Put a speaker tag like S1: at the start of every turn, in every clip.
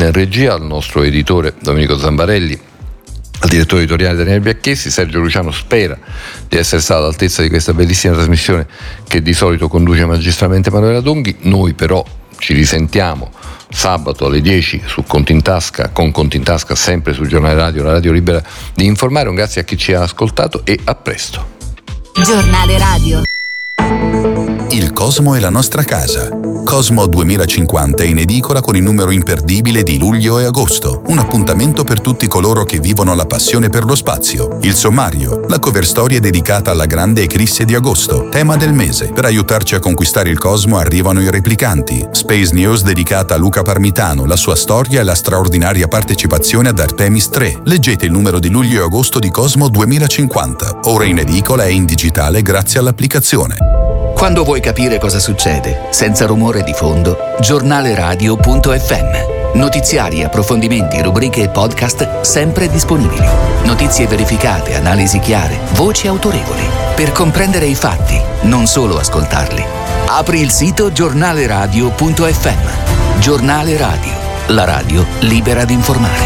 S1: in regia, al nostro editore Domenico Zambarelli, al direttore editoriale Daniele Biacchessi. Sergio Luciano spera di essere stato all'altezza di questa bellissima trasmissione che di solito conduce magistralmente Manuela Donghi. Noi però ci risentiamo sabato alle 10 su Conti in Tasca, con Conti in Tasca, sempre sul Giornale Radio, la radio libera di informare. Un grazie a chi ci ha ascoltato e a presto.
S2: Giornale Radio.
S3: Il Cosmo è la nostra casa. Cosmo 2050 è in edicola con il numero imperdibile di luglio e agosto. Un appuntamento per tutti coloro che vivono la passione per lo spazio. Il sommario, la cover storia dedicata alla grande eclisse di agosto, tema del mese. Per aiutarci a conquistare il Cosmo arrivano i replicanti. Space News dedicata a Luca Parmitano, la sua storia e la straordinaria partecipazione ad Artemis 3. Leggete il numero di luglio e agosto di Cosmo 2050. Ora in edicola e in digitale grazie all'applicazione.
S4: Quando vuoi capire cosa succede, senza rumore di fondo, giornaleradio.fm. Notiziari, approfondimenti, rubriche e podcast sempre disponibili. Notizie verificate, analisi chiare, voci autorevoli. Per comprendere i fatti, non solo ascoltarli. Apri il sito giornaleradio.fm. Giornale Radio, la radio libera di informare.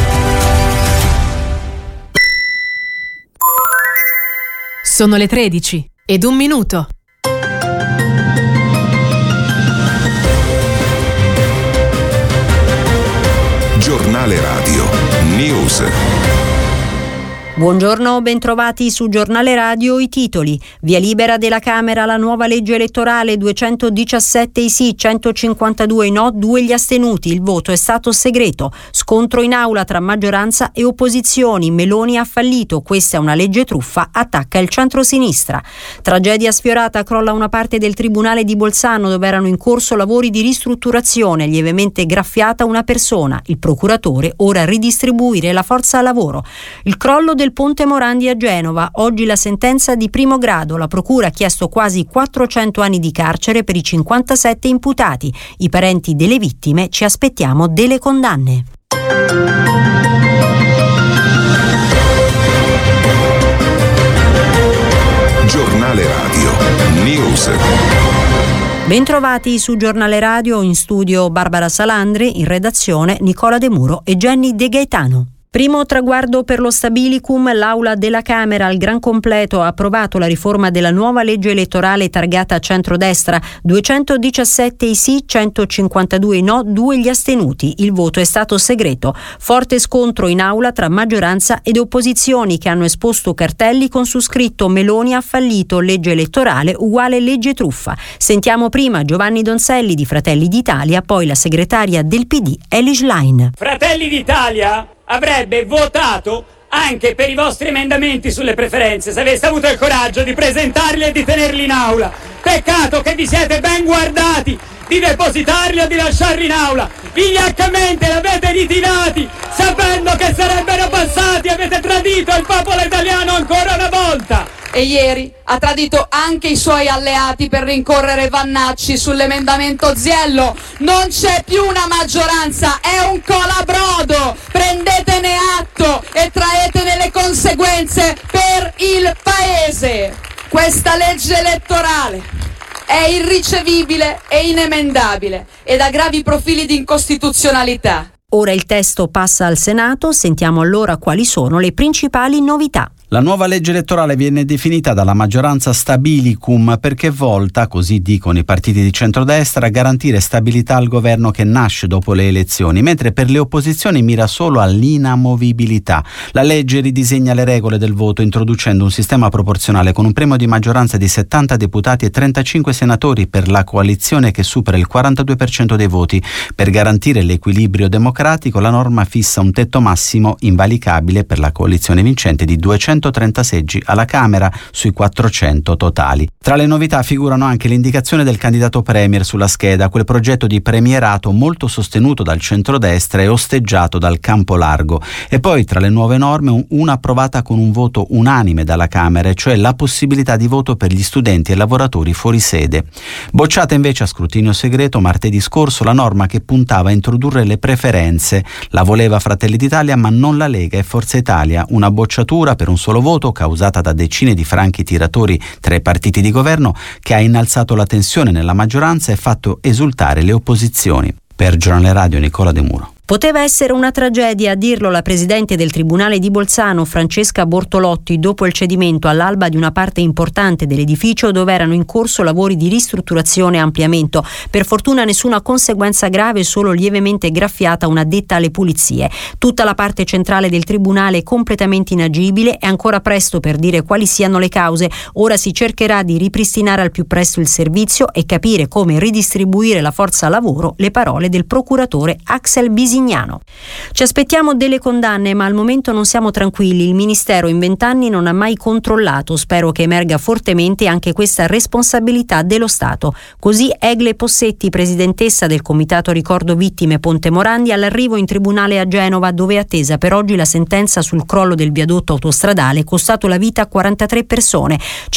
S5: Sono le 13:01.
S3: Giornale Radio News.
S6: Buongiorno, bentrovati su Giornale Radio. I titoli: via libera della Camera alla nuova legge elettorale, 217 i sì, 152 i no, 2 gli astenuti, il voto è stato segreto. Scontro in aula tra maggioranza e opposizioni, Meloni ha fallito, questa è una legge truffa, attacca il centrosinistra. Tragedia sfiorata, crolla una parte del tribunale di Bolzano dove erano in corso lavori di ristrutturazione, lievemente graffiata una persona, il procuratore ora ridistribuire la forza lavoro. Il crollo del Ponte Morandi a Genova, oggi la sentenza di primo grado, la procura ha chiesto quasi 400 anni di carcere per i 57 imputati. I parenti delle vittime ci aspettiamo delle condanne.
S3: Giornale Radio News.
S6: Bentrovati su Giornale Radio, in studio Barbara Salandri, in redazione Nicola De Muro e Jenny De Gaetano. Primo traguardo per lo Stabilicum, l'Aula della Camera al gran completo ha approvato la riforma della nuova legge elettorale targata centrodestra, 217 i sì, 152 i no, 2 gli astenuti, il voto è stato segreto. Forte scontro in aula tra maggioranza ed opposizioni che hanno esposto cartelli con su scritto Meloni ha fallito, legge elettorale uguale legge truffa. Sentiamo prima Giovanni Donzelli di Fratelli d'Italia, poi la segretaria del PD Eli Schlein.
S7: Fratelli d'Italia avrebbe votato anche per i vostri emendamenti sulle preferenze se aveste avuto il coraggio di presentarli e di tenerli in aula. Peccato che vi siete ben guardati di depositarli o di lasciarli in aula. Vigliaccamente li avete ritirati sapendo che sarebbero passati. Avete tradito il popolo italiano ancora una volta.
S8: E ieri ha tradito anche i suoi alleati per rincorrere Vannacci sull'emendamento Ziello. Non c'è più una maggioranza, è un colabrodo. Prendetene atto e traetene le conseguenze per il Paese. Questa legge elettorale è irricevibile e inemendabile ed ha gravi profili di incostituzionalità.
S6: Ora il testo passa al Senato, sentiamo allora quali sono le principali novità.
S9: La nuova legge elettorale viene definita dalla maggioranza Stabilicum perché è volta, così dicono i partiti di centrodestra, a garantire stabilità al governo che nasce dopo le elezioni, mentre per le opposizioni mira solo all'inamovibilità. La legge ridisegna le regole del voto introducendo un sistema proporzionale con un premio di maggioranza di 70 deputati e 35 senatori per la coalizione che supera il 42% dei voti. Per garantire l'equilibrio democratico, la norma fissa un tetto massimo invalicabile per la coalizione vincente di 230 seggi alla Camera sui 400 totali. Tra le novità figurano anche l'indicazione del candidato premier sulla scheda, quel progetto di premierato molto sostenuto dal centrodestra e osteggiato dal campo largo. E poi tra le nuove norme una approvata con un voto unanime dalla Camera, e cioè la possibilità di voto per gli studenti e lavoratori fuori sede. Bocciata invece a scrutinio segreto martedì scorso la norma che puntava a introdurre le preferenze. La voleva Fratelli d'Italia ma non la Lega e Forza Italia, una bocciatura per un solo voto causata da decine di franchi tiratori tra i partiti di governo che ha innalzato la tensione nella maggioranza e fatto esultare le opposizioni. Per Giornale Radio Nicola De Muro.
S6: Poteva essere una tragedia, a dirlo la presidente del Tribunale di Bolzano, Francesca Bortolotti, dopo il cedimento all'alba di una parte importante dell'edificio dove erano in corso lavori di ristrutturazione e ampliamento. Per fortuna nessuna conseguenza grave, solo lievemente graffiata un'addetta alle pulizie. Tutta la parte centrale del tribunale è completamente inagibile, è ancora presto per dire quali siano le cause. Ora si cercherà di ripristinare al più presto il servizio e capire come ridistribuire la forza lavoro, le parole del procuratore Axel Bisignano. Ci aspettiamo delle condanne, ma al momento non siamo tranquilli. Il Ministero in 20 anni non ha mai controllato. Spero che emerga fortemente anche questa responsabilità dello Stato. Così Egle Possetti, presidentessa del Comitato Ricordo Vittime Ponte Morandi, all'arrivo in tribunale a Genova, dove è attesa per oggi la sentenza sul crollo del viadotto autostradale costato la vita a 43 persone,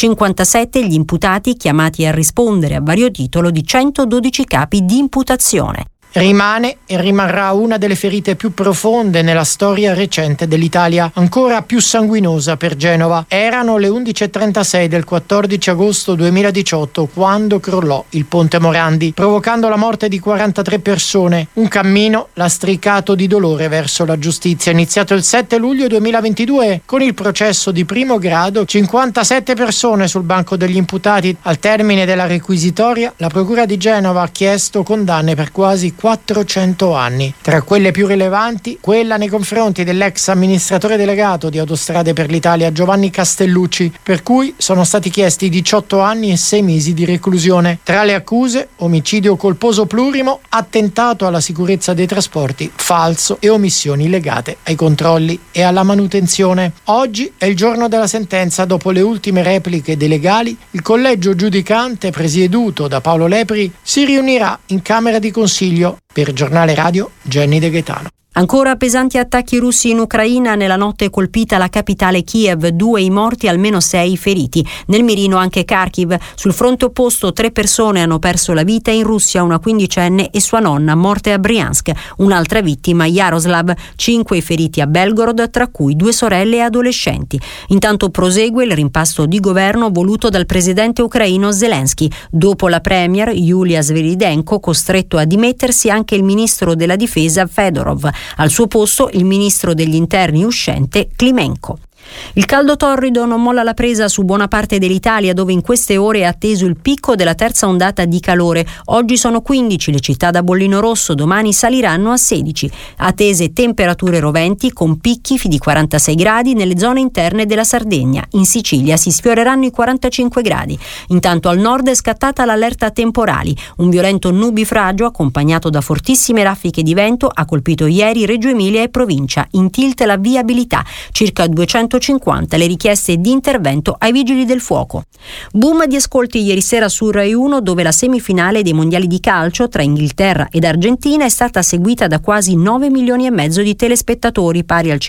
S6: 57 gli imputati chiamati a rispondere a vario titolo di 112 capi di imputazione.
S10: Rimane e rimarrà una delle ferite più profonde nella storia recente dell'Italia, ancora più sanguinosa per Genova. Erano le 11:36 del 14 agosto 2018 quando crollò il Ponte Morandi, provocando la morte di 43 persone. Un cammino lastricato di dolore verso la giustizia, iniziato il 7 luglio 2022 con il processo di primo grado, 57 persone sul banco degli imputati. Al termine della requisitoria, la Procura di Genova ha chiesto condanne per quasi 400 anni. Tra quelle più rilevanti, quella nei confronti dell'ex amministratore delegato di Autostrade per l'Italia Giovanni Castellucci, per cui sono stati chiesti 18 anni e 6 mesi di reclusione. Tra le accuse, omicidio colposo plurimo, attentato alla sicurezza dei trasporti, falso e omissioni legate ai controlli e alla manutenzione. Oggi è il giorno della sentenza. Dopo le ultime repliche dei legali, il collegio giudicante, presieduto da Paolo Lepri, si riunirà in Camera di Consiglio. Per Giornale Radio, Jenny De Gaetano.
S6: Ancora pesanti attacchi russi in Ucraina, nella notte colpita la capitale Kiev, 2 i morti, almeno 6 i feriti. Nel mirino anche Kharkiv. Sul fronte opposto 3 persone hanno perso la vita in Russia, una quindicenne e sua nonna morte a Briansk, un'altra vittima Yaroslav, 5 i feriti a Belgorod, tra cui 2 sorelle e adolescenti. Intanto prosegue il rimpasto di governo voluto dal presidente ucraino Zelensky. Dopo la premier Yulia Sviridenko, costretto a dimettersi anche il ministro della difesa Fedorov. Al suo posto il ministro degli interni uscente Klimenko. Il caldo torrido non molla la presa su buona parte dell'Italia, dove in queste ore è atteso il picco della terza ondata di calore. Oggi sono 15 le città da bollino rosso, domani saliranno a 16. Attese temperature roventi con picchi di 46 gradi nelle zone interne della Sardegna. In Sicilia si sfioreranno i 45 gradi. Intanto al nord è scattata l'allerta temporali. Un violento nubifragio accompagnato da fortissime raffiche di vento ha colpito ieri Reggio Emilia e provincia. In tilt la viabilità. Circa 250 le richieste di intervento ai vigili del fuoco. Boom di ascolti ieri sera su Rai 1, dove la semifinale dei mondiali di calcio tra Inghilterra ed Argentina è stata seguita da quasi 9 milioni e mezzo di telespettatori, pari al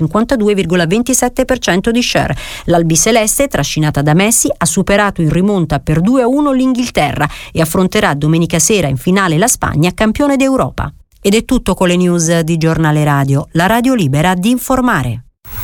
S6: 52,27% di share. L'albiceleste, trascinata da Messi, ha superato in rimonta per 2-1 l'Inghilterra e affronterà domenica sera in finale la Spagna, campione d'Europa. Ed è tutto con le news di Giornale Radio, la radio libera di informare.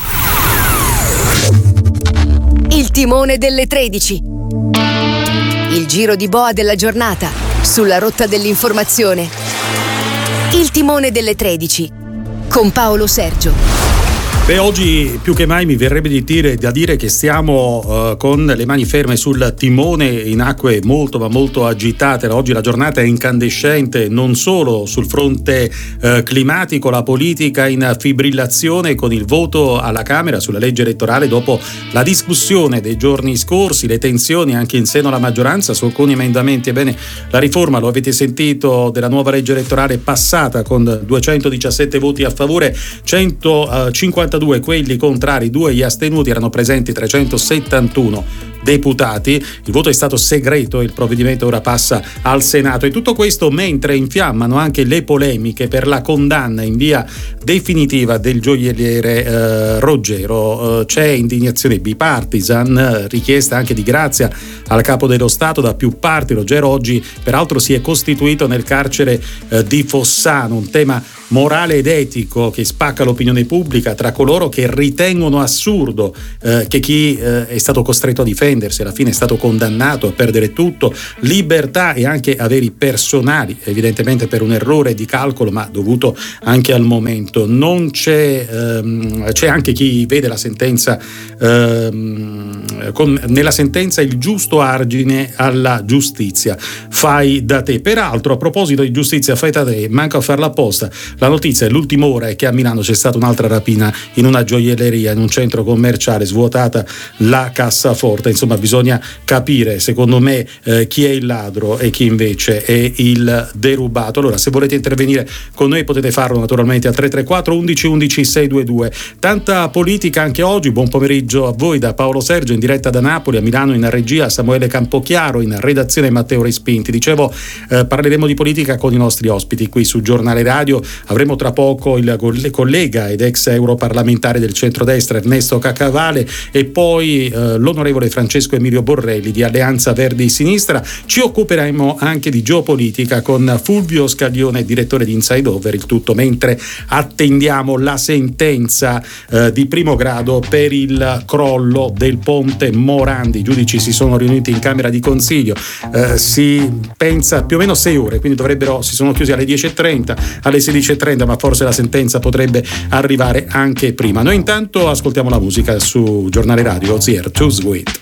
S2: Il timone delle 13. Il giro di boa della giornata sulla rotta dell'informazione. Il timone delle 13 con Paolo Sergio.
S11: Beh, oggi più che mai mi verrebbe da dire che stiamo con le mani ferme sul timone in acque molto ma molto agitate. Oggi la giornata è incandescente, non solo sul fronte climatico, la politica in fibrillazione con il voto alla Camera sulla legge elettorale dopo la discussione dei giorni scorsi, le tensioni anche in seno alla maggioranza su alcuni emendamenti. Ebbene, la riforma, lo avete sentito, della nuova legge elettorale passata con 217 voti a favore, 152 quelli contrari, 2 gli astenuti, erano presenti 371 deputati. Il voto è stato segreto e il provvedimento ora passa al Senato, e tutto questo mentre infiammano anche le polemiche per la condanna in via definitiva del gioielliere Roggero. C'è indignazione bipartisan, richiesta anche di grazia al capo dello Stato da più parti. Roggero oggi peraltro si è costituito nel carcere di Fossano, un tema morale ed etico che spacca l'opinione pubblica tra coloro che ritengono assurdo che chi è stato costretto a difendersi alla fine è stato condannato a perdere tutto, libertà e anche averi personali, evidentemente per un errore di calcolo ma dovuto anche al momento. Non c'è anche chi vede la sentenza nella sentenza il giusto argine alla giustizia fai da te. Peraltro, a proposito di giustizia fai da te, manca a farla apposta, la notizia dell'ultima ora è che a Milano c'è stata un'altra rapina in una gioielleria, in un centro commerciale, svuotata la cassaforte. Insomma, bisogna capire, secondo me, chi è il ladro e chi invece è il derubato. Allora, se volete intervenire con noi potete farlo naturalmente a 334 11 11 622. Tanta politica anche oggi. Buon pomeriggio a voi da Paolo Sergio, in diretta da Napoli, a Milano in regia Samuele Campochiaro, in redazione Matteo Respinti. Dicevo, parleremo di politica con i nostri ospiti qui su Giornale Radio. Avremo tra poco il collega ed ex europarlamentare del centrodestra Ernesto Caccavale e poi l'onorevole Francesco Emilio Borrelli di Alleanza Verdi Sinistra. Ci occuperemo anche di geopolitica con Fulvio Scaglione, direttore di Inside Over, il tutto mentre attendiamo la sentenza di primo grado per il crollo del ponte Morandi. I giudici si sono riuniti in Camera di Consiglio, si pensa più o meno 6 ore, quindi si sono chiusi alle 10:30, alle 16:30, ma forse la sentenza potrebbe arrivare anche prima. Noi intanto ascoltiamo la musica su Giornale Radio, Zier, Too Sweet.